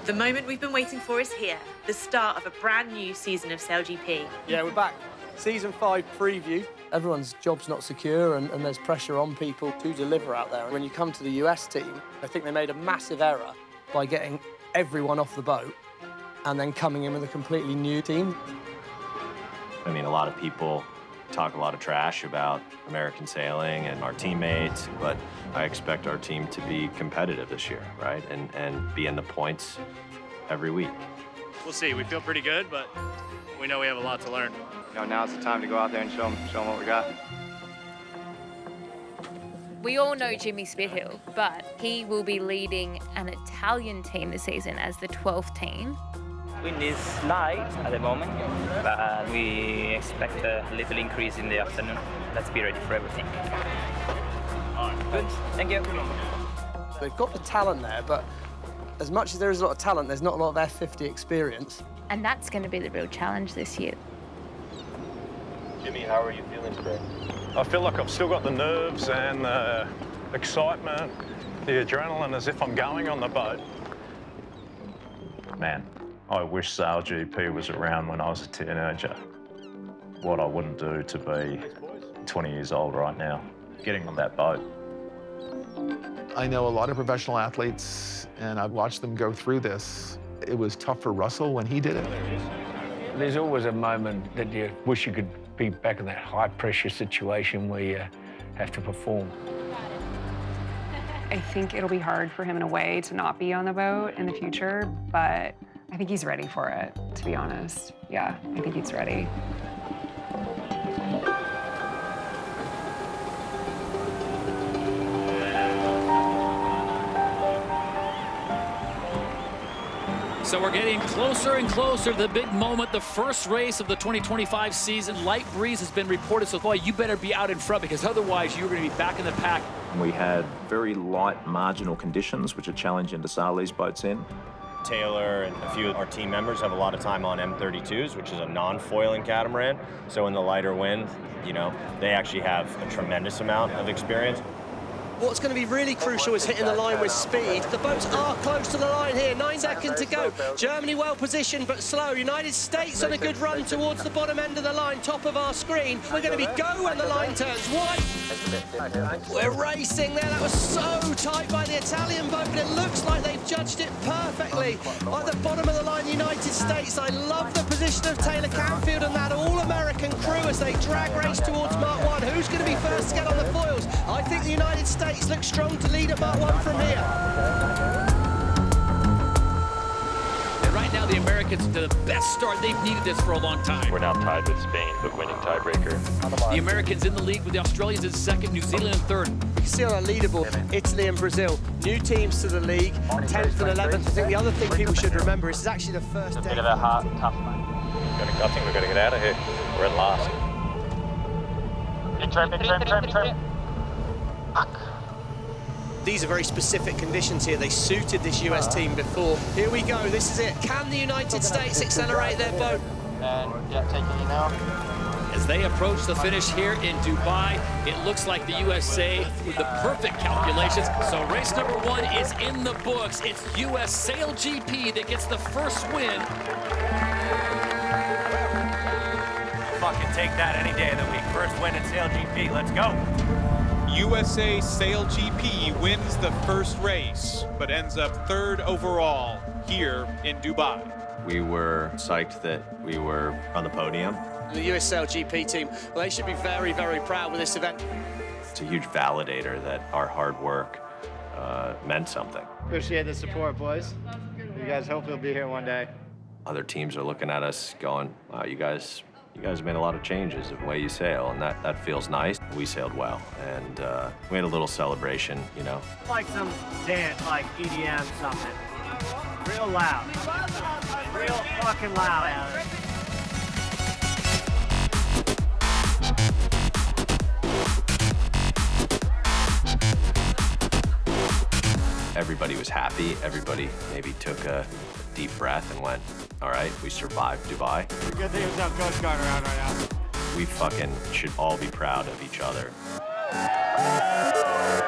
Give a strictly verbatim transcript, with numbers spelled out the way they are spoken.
The moment we've been waiting for is here, the start of a brand new season of SailGP. Yeah, we're back. Season five preview. Everyone's job's not secure and, and there's pressure on people to deliver out there. When you come to the U S team, I think they made a massive error by getting everyone off the boat and then coming in with a completely new team. I mean, a lot of people talk a lot of trash about American sailing and our teammates, but I expect our team to be competitive this year, right? And, and be in the points every week. We'll see. We feel pretty good, but we know we have a lot to learn. You know, now's the time to go out there and show them, show them what we got. We all know Jimmy Spithill, but he will be leading an Italian team this season as the twelfth team. Wind is light at the moment, but we expect a little increase in the afternoon. Let's be ready for everything. Good, thank you. They've got the talent there, but as much as there is a lot of talent, there's not a lot of F fifty experience. And that's going to be the real challenge this year. Jimmy, how are you feeling today? I feel like I've still got the nerves and the excitement, the adrenaline, as if I'm going on the boat. Man, I wish SailGP was around when I was a teenager. What I wouldn't do to be twenty years old right now, getting on that boat. I know a lot of professional athletes, and I've watched them go through this. It was tough for Russell when he did it. There's always a moment that you wish you could be back in that high-pressure situation where you have to perform. I think it'll be hard for him in a way to not be on the boat in the future, but I think he's ready for it, to be honest. Yeah, I think he's ready. So we're getting closer and closer to the big moment, the first race of the twenty twenty-five season. Light breeze has been reported, so boy, you better be out in front because otherwise you're going to be back in the pack. We had very light marginal conditions, which are challenging to sail these boats in. Taylor and a few of our team members have a lot of time on M thirty-twos, which is a non-foiling catamaran. So in the lighter wind, you know, they actually have a tremendous amount of experience. What's going to be really crucial is hitting the line with speed. The boats are close to the line here, nine seconds to go. Germany well positioned but slow. United States on a good run towards the bottom end of the line, top of our screen. We're going to be go when the line turns wide. We're racing there. That was so tight by the Italian boat, but it looks like they've judged it perfectly. At the bottom of the line, United States. I love the position of Taylor Canfield and that all-American crew as they drag race towards Mark one. Who's going to be first to get on the foils? I think the United States look strong to lead at Mark one from here. And right now, the Americans to the best start. They've needed this for a long time. We're now tied with Spain, the winning tiebreaker. The Americans in the lead with the Australians in second, New Zealand in third. You can see on our leaderboard, Italy and Brazil, new teams to the league, tenth and eleventh. I think the other thing people should remember is it's actually the first it's a day. bit of a hard, tough one. I think we've got to get out of here. We're at last. Trim, trim, trim, trim. These are very specific conditions here. They suited this U S team before. Here we go, this is it. Can the United States accelerate their boat? And yeah, taking you now. As they approach the finish here in Dubai, it looks like the U S A with the perfect calculations. So race number one is in the books. It's U S SailGP that gets the first win. Fucking take that any day of the week. First win at SailGP. Let's go. U S A SailGP wins the first race, but ends up third overall here in Dubai. We were psyched that we were on the podium. The U S SailGP team, well, they should be very, very proud with this event. It's a huge validator that our hard work uh, meant something. Appreciate the support, boys. You guys hope you'll be here one day. Other teams are looking at us going, wow, you guys You guys have made a lot of changes in the way you sail, and that, that feels nice. We sailed well, and uh, we had a little celebration, you know. Like some dance, like E D M something. Real loud. Real fucking loud, Alex. Everybody was happy. Everybody maybe took a deep breath and went, all right, we survived Dubai. Good thing there's no Coast Guard around right now. We fucking should all be proud of each other.